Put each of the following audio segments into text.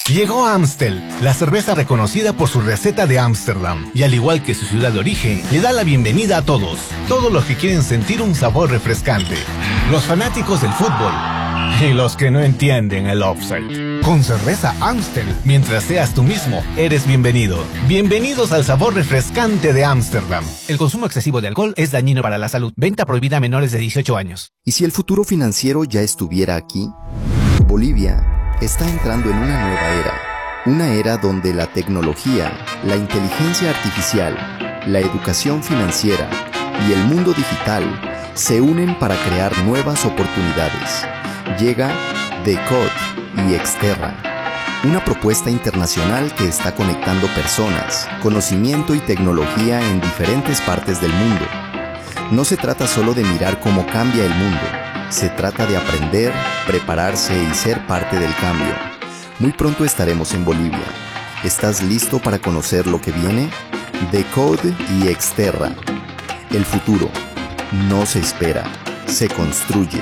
Llegó Amstel, la cerveza reconocida por su receta de Ámsterdam, y al igual que su ciudad de origen, le da la bienvenida a todos los que quieren sentir un sabor refrescante, los fanáticos del fútbol y los que no entienden el offside. Con cerveza Amstel, mientras seas tú mismo, eres bienvenido. Bienvenidos al sabor refrescante de Ámsterdam. El consumo excesivo de alcohol es dañino para la salud. Venta prohibida a menores de 18 años. ¿Y si el futuro financiero ya estuviera aquí? Bolivia está entrando en una nueva era. Una era donde la tecnología, la inteligencia artificial, la educación financiera y el mundo digital se unen para crear nuevas oportunidades. Llega Decode y Exterra, una propuesta internacional que está conectando personas, conocimiento y tecnología en diferentes partes del mundo. No se trata solo de mirar cómo cambia el mundo, se trata de aprender, prepararse y ser parte del cambio. Muy pronto estaremos en Bolivia. ¿Estás listo para conocer lo que viene? Decode y Exterra. El futuro no se espera, se construye.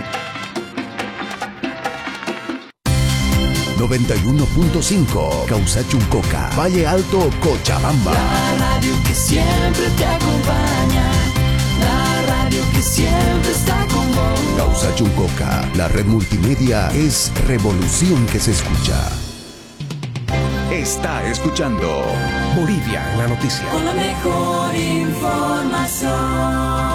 91.5 Causachuncoca, Valle Alto, Cochabamba. La radio que siempre te acompaña, la radio que siempre está con vos. Causachuncoca, la red multimedia es revolución que se escucha. Está escuchando Bolivia en la noticia. Con la mejor información.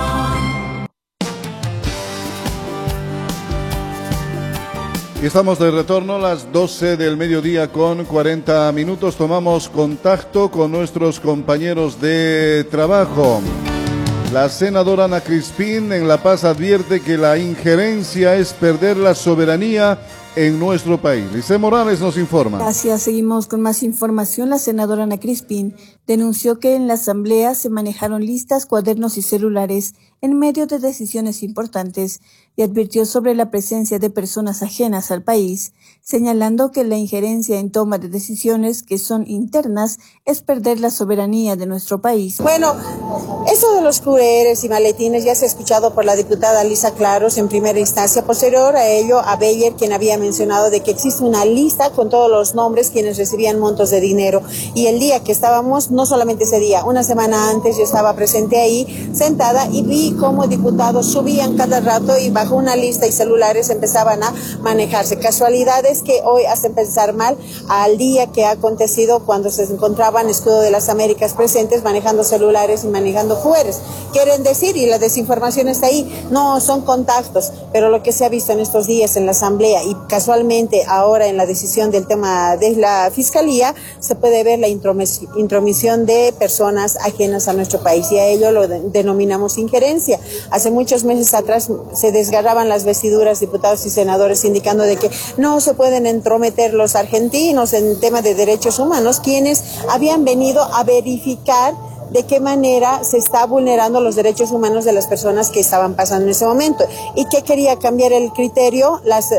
Y estamos de retorno a las 12 del mediodía con 40 minutos. Tomamos contacto con nuestros compañeros de trabajo. La senadora Ana Crispín en La Paz advierte que la injerencia es perder la soberanía en nuestro país. Lice Morales nos informa. Gracias, seguimos con más información. La senadora Ana Crispín denunció que en la asamblea se manejaron listas, cuadernos y celulares en medio de decisiones importantes y advirtió sobre la presencia de personas ajenas al país, señalando que la injerencia en toma de decisiones que son internas es perder la soberanía de nuestro país. Bueno, eso de los QRs y maletines ya se ha escuchado por la diputada Lisa Claros en primera instancia. Posterior a ello, a Beyer, quien había mencionado de que existe una lista con todos los nombres quienes recibían montos de dinero. Y el día que estábamos, no solamente ese día, una semana antes yo estaba presente ahí, sentada, y vi cómo diputados subían cada rato y bajo una lista y celulares empezaban a manejarse. Casualidades que hoy hacen pensar mal al día que ha acontecido cuando se encontraban Escudo de las Américas presentes manejando celulares y manejando QRs. Quieren decir, y la desinformación está ahí, no son contactos, pero lo que se ha visto en estos días en la asamblea y casualmente ahora en la decisión del tema de la fiscalía, se puede ver la intromisión de personas ajenas a nuestro país, y a ello lo denominamos injerencia. Hace muchos meses atrás se desgarraban las vestiduras diputados y senadores indicando de que no se pueden entrometer los argentinos en tema de derechos humanos, quienes habían venido a verificar de qué manera se está vulnerando los derechos humanos de las personas que estaban pasando en ese momento. ¿Y qué quería cambiar el criterio?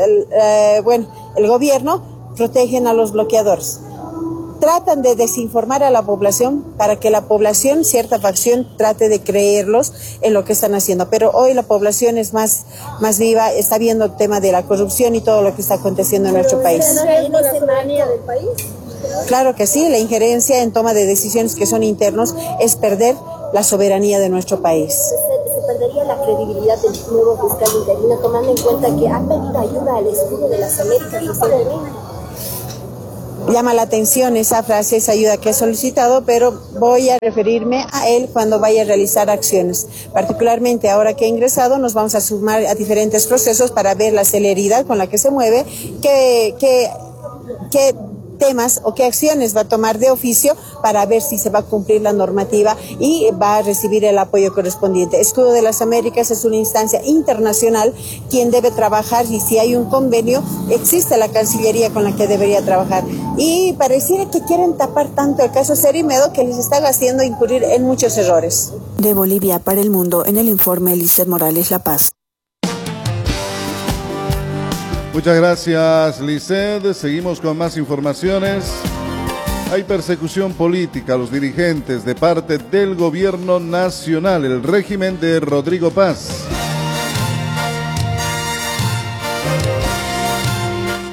El gobierno protegen a los bloqueadores. Tratan de desinformar a la población para que la población, cierta facción, trate de creerlos en lo que están haciendo. Pero hoy la población es más viva, está viendo el tema de la corrupción y todo lo que está aconteciendo en nuestro país. ¿Es la soberanía del país? Claro que sí, la injerencia en toma de decisiones que son internos es perder la soberanía de nuestro país. ¿Se perdería la credibilidad del nuevo fiscal interino, tomando en cuenta que ha pedido ayuda al Escudo de las Américas recientemente? Llama la atención esa frase, esa ayuda que ha solicitado, pero voy a referirme a él cuando vaya a realizar acciones. Particularmente ahora que ha ingresado, nos vamos a sumar a diferentes procesos para ver la celeridad con la que se mueve, qué temas o qué acciones va a tomar de oficio para ver si se va a cumplir la normativa y va a recibir el apoyo correspondiente. Escudo de las Américas es una instancia internacional quien debe trabajar, y si hay un convenio, existe la Cancillería con la que debería trabajar. Y pareciera que quieren tapar tanto el caso Cerimedo que les está haciendo incurrir en muchos errores. De Bolivia para el mundo, en el informe Lizeth Morales, La Paz. Muchas gracias, Lizeth. Seguimos con más informaciones. Hay persecución política a los dirigentes de parte del gobierno nacional, el régimen de Rodrigo Paz.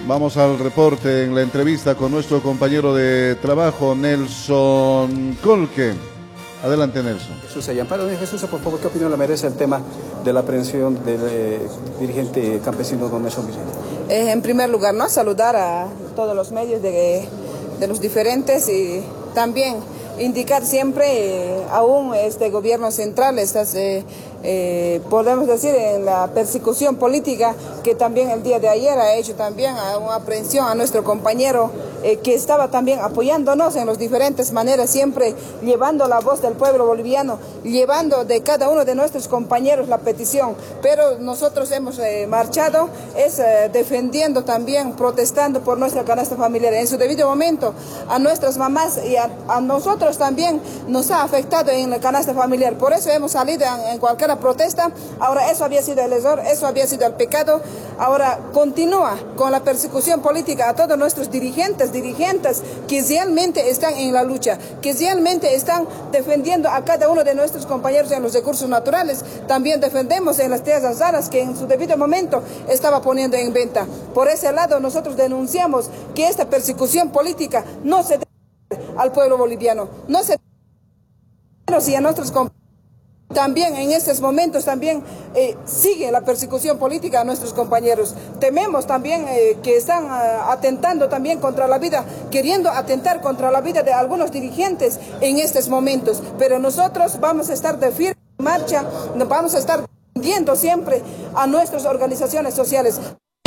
Vamos al reporte en la entrevista con nuestro compañero de trabajo, Nelson Colque. Adelante, Nelson. Jesús Ayamparo. Jesús, por favor, ¿qué opinión le merece el tema de la aprehensión del dirigente campesino don Nelson Villena? En primer lugar, ¿no? Saludar a todos los medios de los diferentes y también indicar siempre aún este gobierno central podemos decir en la persecución política que también el día de ayer ha hecho también una aprehensión a nuestro compañero que estaba también apoyándonos en las diferentes maneras, siempre llevando la voz del pueblo boliviano, llevando de cada uno de nuestros compañeros la petición, pero nosotros hemos marchado defendiendo también, protestando por nuestra canasta familiar. En su debido momento a nuestras mamás y a nosotros también nos ha afectado en la canasta familiar, por eso hemos salido en cualquier protesta. Ahora eso había sido el error, eso había sido el pecado, ahora continúa con la persecución política a todos nuestros dirigentes que realmente están en la lucha, que realmente están defendiendo a cada uno de nuestros compañeros en los recursos naturales. También defendemos en las tierras raras que en su debido momento estaba poniendo en venta. Por ese lado nosotros denunciamos que esta persecución política no se debe al pueblo boliviano, no se debe y a nuestros compañeros. También en estos momentos también sigue la persecución política a nuestros compañeros. Tememos también que están atentando también contra la vida, queriendo atentar contra la vida de algunos dirigentes en estos momentos. Pero nosotros vamos a estar de firme marcha, vamos a estar defendiendo siempre a nuestras organizaciones sociales.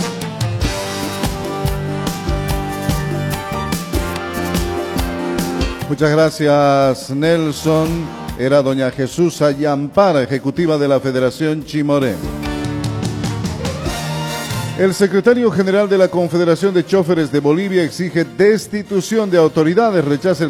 Muchas gracias, Nelson. Era doña Jesús Ayampara, ejecutiva de la Federación Chimoré. El secretario general de la Confederación de Chóferes de Bolivia exige destitución de autoridades, rechaza el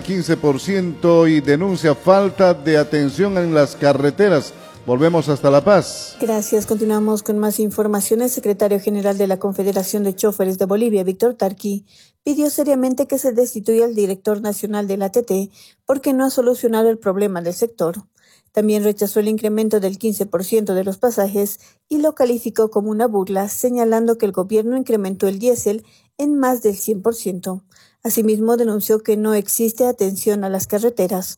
15% y denuncia falta de atención en las carreteras. Volvemos hasta La Paz. Gracias. Continuamos con más información. El secretario general de la Confederación de Chóferes de Bolivia, Víctor Tarqui, pidió seriamente que se destituya al director nacional de la ATT porque no ha solucionado el problema del sector. También rechazó el incremento del 15% de los pasajes y lo calificó como una burla, señalando que el gobierno incrementó el diésel en más del 100%. Asimismo, denunció que no existe atención a las carreteras.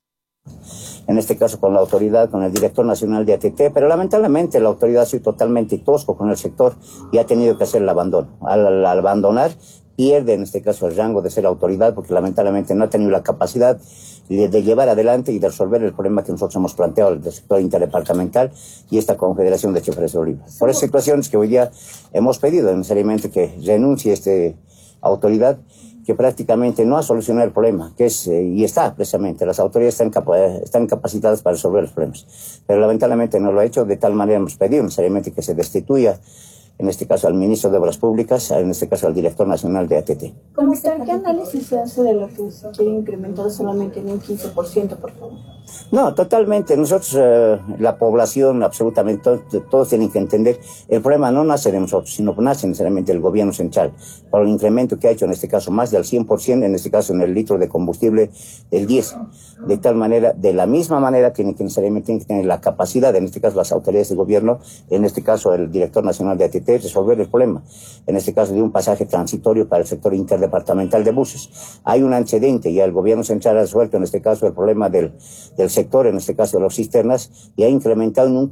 En este caso con la autoridad, con el director nacional de ATT, pero lamentablemente la autoridad ha sido totalmente tosco con el sector y ha tenido que hacer el abandono. Al abandonar, pierde en este caso el rango de ser autoridad porque lamentablemente no ha tenido la capacidad de llevar adelante y de resolver el problema que nosotros hemos planteado del sector interdepartamental y esta Confederación de Chóferes de Bolivia. Por esas situaciones que hoy día hemos pedido necesariamente que renuncie esta autoridad que prácticamente no ha solucionado el problema, que es, y está precisamente, las autoridades están capacitadas para resolver los problemas, pero lamentablemente no lo ha hecho, de tal manera hemos pedido necesariamente que se destituya, en este caso al ministro de Obras Públicas, en este caso al director nacional de ATT. ¿Qué análisis se hace de lo que se quiere incrementar solamente en un 15%, por favor? No, totalmente. Nosotros, la población, absolutamente, todos tienen que entender, el problema no nace de nosotros, sino nace necesariamente del gobierno central, por el incremento que ha hecho, en este caso, más del 100%, en este caso, en el litro de combustible, el 10. De tal manera, de la misma manera, tienen que tener la capacidad, en este caso, las autoridades de gobierno, en este caso, el director nacional de ATT, resolver el problema, en este caso, de un pasaje transitorio para el sector interdepartamental de buses. Hay un antecedente, ya el gobierno central ha resuelto, en este caso, el problema del sector, en este caso de los cisternas, y ha incrementado en un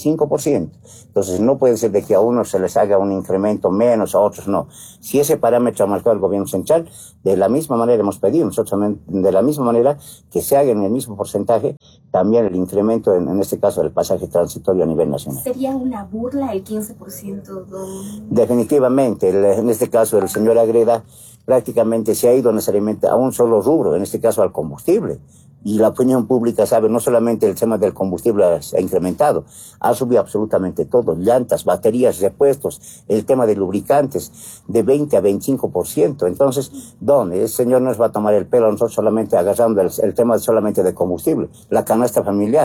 45%. Entonces no puede ser de que a unos se les haga un incremento menos, a otros no. Si ese parámetro ha marcado el gobierno central, de la misma manera hemos pedido nosotros también, de la misma manera que se haga en el mismo porcentaje, también el incremento en este caso del pasaje transitorio a nivel nacional. ¿Sería una burla el 15%? Definitivamente, en este caso el señor Agreda prácticamente se ha ido necesariamente a un solo rubro, en este caso al combustible. Y la opinión pública sabe, no solamente el tema del combustible ha incrementado, ha subido absolutamente todo, llantas, baterías, repuestos, el tema de lubricantes, de 20 a 25%. Entonces, ¿dónde? El señor nos va a tomar el pelo a nosotros solamente agarrando el tema solamente de combustible, la canasta familiar.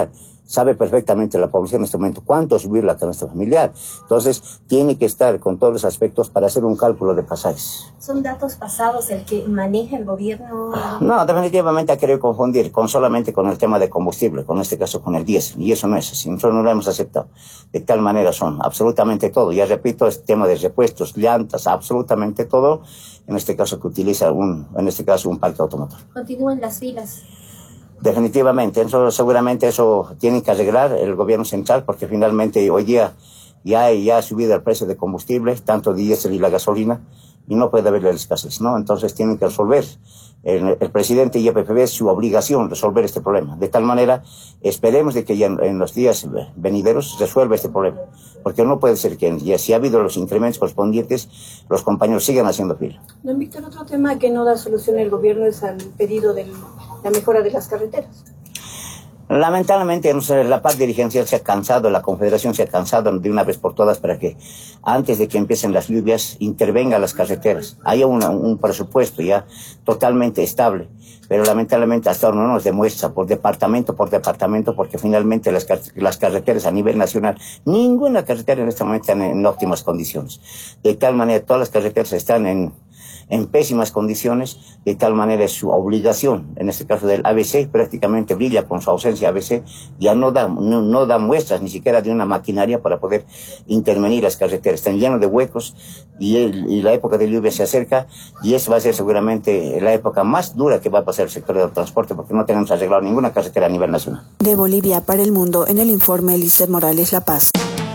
sabe perfectamente la población en este momento cuánto subir la canasta familiar. Entonces, tiene que estar con todos los aspectos para hacer un cálculo de pasajes. ¿Son datos pasados el que maneja el gobierno? No, definitivamente ha querido confundir solamente con el tema de combustible, con este caso con el diésel, y eso no es así, nosotros no lo hemos aceptado. De tal manera son absolutamente todo, ya repito, este tema de repuestos, llantas, absolutamente todo, en este caso que utiliza un parque automotor. Continúan las filas. Definitivamente, seguramente eso tiene que arreglar el gobierno central, porque finalmente hoy día ya ha subido el precio de combustible, tanto diésel y la gasolina, y no puede haber escasez, ¿no? Entonces tienen que resolver, el presidente y EPPB es su obligación resolver este problema. De tal manera, esperemos de que ya en los días venideros resuelva este problema, porque no puede ser que ya si ha habido los incrementos correspondientes, los compañeros sigan haciendo fila. Don Víctor, otro tema que no da solución el gobierno es al pedido de la mejora de las carreteras. Lamentablemente, la parte dirigencial se ha cansado, la Confederación se ha cansado de una vez por todas para que antes de que empiecen las lluvias intervengan las carreteras. Haya un presupuesto ya totalmente estable, pero lamentablemente hasta ahora no nos demuestra por departamento, porque finalmente las carreteras a nivel nacional, ninguna carretera en este momento está en óptimas condiciones. De tal manera, todas las carreteras están en pésimas condiciones, de tal manera es su obligación, en este caso del ABC, prácticamente brilla con su ausencia. ABC ya no da muestras ni siquiera de una maquinaria para poder intervenir las carreteras, están llenas de huecos y la época de lluvia se acerca y esa va a ser seguramente la época más dura que va a pasar el sector del transporte porque no tenemos arreglado ninguna carretera a nivel nacional. De Bolivia para el mundo, en el informe Lizeth Morales, La Paz.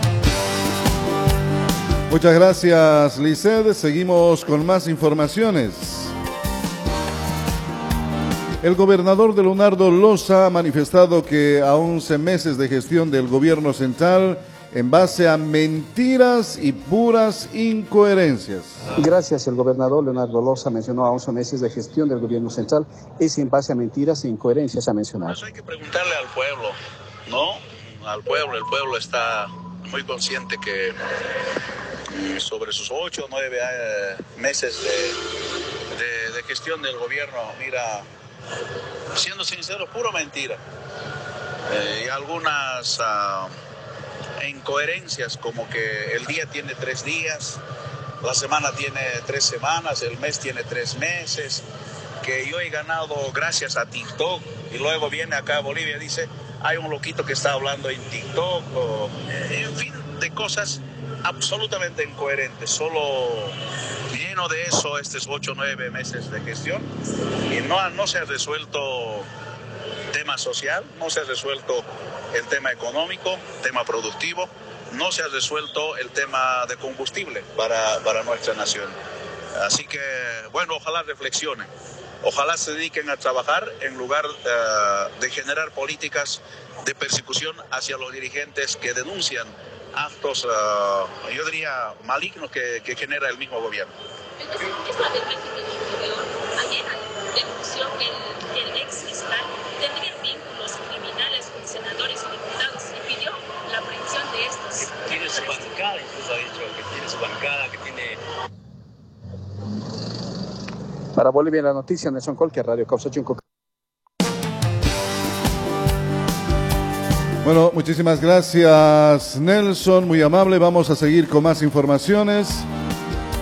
Muchas gracias, Lizeth. Seguimos con más informaciones. El gobernador de Leonardo Loza ha manifestado que a 11 meses de gestión del gobierno central, en base a mentiras y puras incoherencias. Gracias, el gobernador Leonardo Loza mencionó a 11 meses de gestión del gobierno central, es en base a mentiras e incoherencias a mencionar. Eso hay que preguntarle al pueblo, ¿no? Al pueblo, el pueblo está muy consciente que sobre sus 8 o 9 meses de gestión del gobierno, mira, siendo sincero, puro mentira. Y algunas incoherencias como que el día tiene 3 días, la semana tiene 3 semanas, el mes tiene 3 meses, que yo he ganado gracias a TikTok y luego viene acá a Bolivia y dice, hay un loquito que está hablando en TikTok, en fin, de cosas absolutamente incoherentes, solo lleno de eso estos 8 o 9 meses de gestión y no se ha resuelto tema social, no se ha resuelto el tema económico, tema productivo, no se ha resuelto el tema de combustible para nuestra nación. Así que, bueno, ojalá reflexionen, ojalá se dediquen a trabajar en lugar de generar políticas de persecución hacia los dirigentes que denuncian actos, yo diría, malignos que genera el mismo gobierno. El ministro del Régimen Interior ayer denunció que el ex fiscal tendría vínculos criminales con senadores y diputados y pidió la aprehensión de estos. Tiene su bancada, incluso ha dicho que tiene su bancada, que tiene... Para Bolivia la noticia, Nelson Colque, Radio Causa Chunco. Bueno, muchísimas gracias, Nelson, muy amable. Vamos a seguir con más informaciones.